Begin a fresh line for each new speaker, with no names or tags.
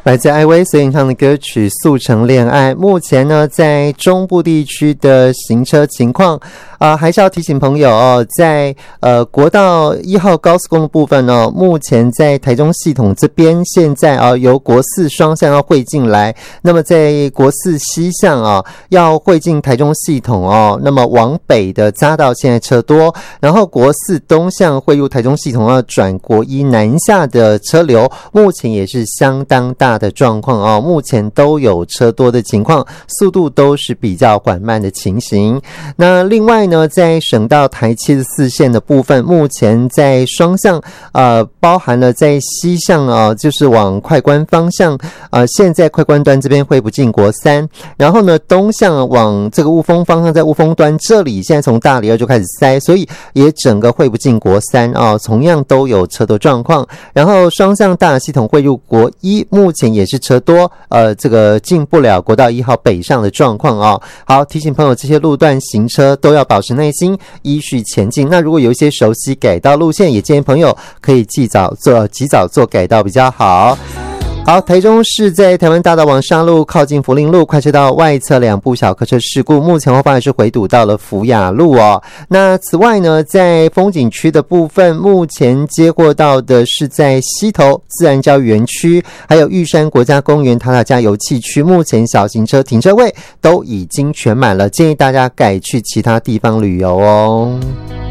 来自艾薇所演唱的歌曲《速成恋爱》。目前呢，在中部地区的行车情况还是要提醒朋友哦，在国道1号高速公路部分哦，目前在台中系统这边，现在由国4双向要汇进来，那么在国4西向要汇进台中系统哦，那么往北的匝道现在车多，然后国4东向汇入台中系统要转国1南下的车流，目前也是相当大的状况哦，目前都有车多的情况，速度都是比较缓慢的情形。那另外呢，在省道台74线的部分，目前在双向包含了在西向就是往快关方向现在快关端这边汇不进国3，然后呢东向往这个雾峰方向，在雾峰端这里现在从大里2就开始塞，所以也整个汇不进国3同样都有车多状况。然后双向大系统汇入国1，目前也是车多这个进不了国道1号北上的状况好，提醒朋友这些路段行车都要保持耐心，依序前进。那如果有一些熟悉改道路线，也建议朋友可以及早做改道比较好。好，台中市在台湾大道往上路靠近福林路快车道外侧2部小客车事故，目前后方也是回堵到了福雅路那此外呢，在风景区的部分，目前接获到的是在溪头自然教育园区，还有玉山国家公园塔塔加油气区，目前小型车停车位都已经全满了，建议大家改去其他地方旅游哦。